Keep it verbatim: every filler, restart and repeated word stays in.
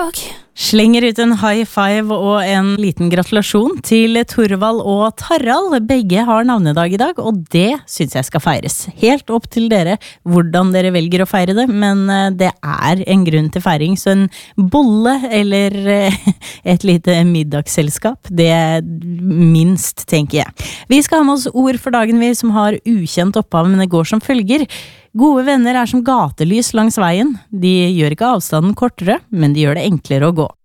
dag. Slenger ut en high five og en liten gratulasjon til Torvald og Tarald. Begge har navnedag i dag, og det synes jeg skal feires. Helt opp til dere hvordan dere velger å feire det, men det er en grunn til feiring, så en bolle eller et lite middagsselskap, det er minst, tenker jeg. Vi skal ha med oss ord for dagen vi som har ukjent opphav, men det går som følger. Gode venner er som gatelys langs veien. De gjør ikke avstanden kortere, men de gjør det enklere å gå.